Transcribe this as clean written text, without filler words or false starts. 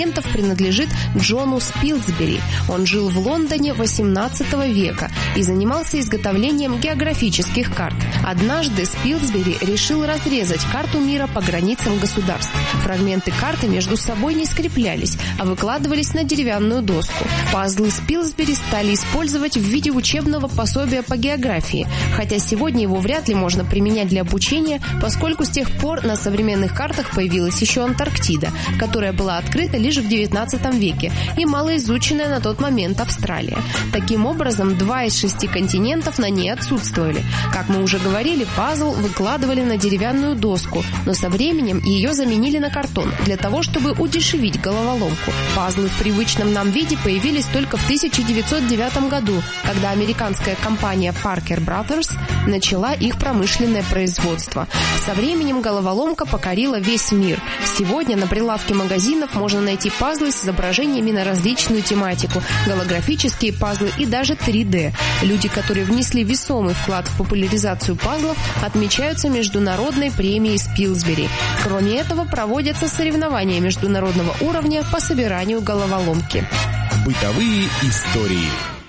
принадлежит Джону Спилсбери. Он жил в Лондоне XVIII века и занимался изготовлением географических карт. Однажды Спилсбери решил разрезать карту мира по границам государств. Фрагменты карты между собой не скреплялись, а выкладывались на деревянную доску. Пазлы Спилсбери стали использовать в виде учебного пособия по географии, хотя сегодня его вряд ли можно применять для обучения, поскольку с тех пор на современных картах появилась еще Антарктида, которая была открыта лишь в XIX веке и малоизученная на тот момент Австралия. Таким образом, 2 из 6 континентов на ней отсутствовали. Как мы уже говорили, пазл выкладывали на деревянную доску, но со временем ее заменили на картон для того, чтобы удешевить головоломку. Пазлы в привычном нам виде появились только в 1909 году, когда американская компания Parker Brothers начала их промышленное производство. Со временем головоломка покорила весь мир. Сегодня на прилавке магазинов можно найти пазлы с изображениями на различную тематику, голографические пазлы и даже 3D. Люди, которые внесли весомый вклад в популяризацию пазлов, отмечаются международной премией Спилсбери. Кроме этого, проводятся соревнования международного уровня по собиранию головоломки. Бытовые истории.